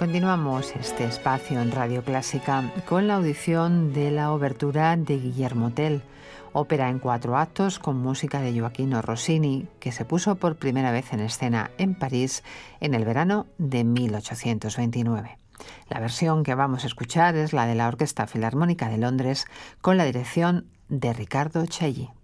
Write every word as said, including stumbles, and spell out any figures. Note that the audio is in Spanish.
Continuamos este espacio en Radio Clásica con la audición de la obertura de Guillermo Tell, ópera en cuatro actos con música de Gioachino Rossini, que se puso por primera vez en escena en París en el verano de mil ochocientos veintinueve. La versión que vamos a escuchar es la de la Orquesta Filarmónica de Londres con la dirección de Riccardo Chailly.